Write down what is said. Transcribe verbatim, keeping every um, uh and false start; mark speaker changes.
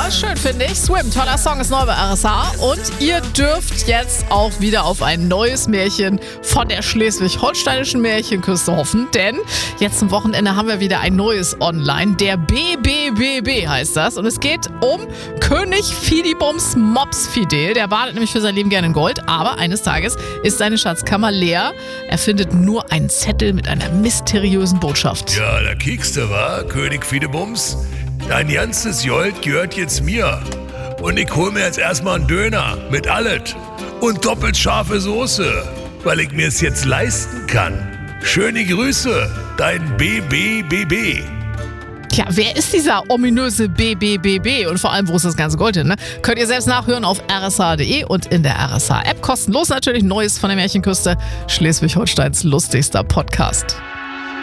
Speaker 1: Ja, schön finde ich. Swim, toller Song, ist neu bei R S H. Und ihr dürft jetzt auch wieder auf ein neues Märchen von der schleswig-holsteinischen Märchenküste hoffen. Denn jetzt zum Wochenende haben wir wieder ein neues online. Der B B B B heißt das. Und es geht um König Fidibums Mops Fidel. Der badet nämlich für sein Leben gerne in Gold. Aber eines Tages ist seine Schatzkammer leer. Er findet nur einen Zettel mit einer mysteriösen Botschaft.
Speaker 2: Ja, da kiekst du, wa, König Fidibums? Dein ganzes Gold gehört jetzt mir. Und ich hol mir jetzt erstmal einen Döner mit allet und doppelt scharfe Soße, weil ich mir es jetzt leisten kann. Schöne Grüße, dein B B B B.
Speaker 1: Tja, wer ist dieser ominöse B B B B und vor allem, wo ist das ganze Gold hin? Ne? Könnt ihr selbst nachhören auf r s h punkt d e und in der R S H-App. Kostenlos natürlich, Neues von der Märchenküste, Schleswig-Holsteins lustigster Podcast.